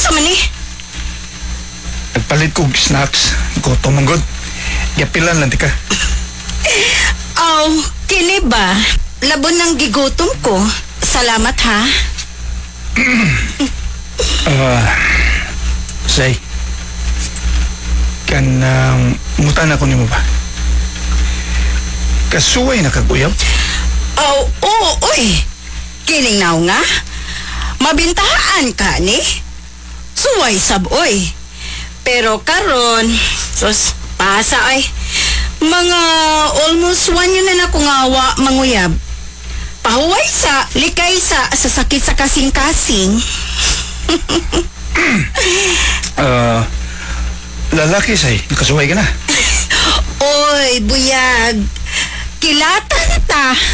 Unsa man ni? Nagpalit kog snacks. Gutom ang god. Yapilan lang ka. Aw, kini ba? Labon ng gigutom ko. Salamat ha. Say. Mutan ako nimo ba? Kasuway na kaguyab? Aw, oo, oy. Kining naw nga. Mabintahaan ka ni. Suway sab, oy. Pero karon, sus, pasa ay. Mga almost 1 yun na ako ngawa manguyab. Pahuway sa, likay sa sakit sa kasing-kasing. Lalaki say, nakasuway ka na. Oy, buyag. Kilatan ta.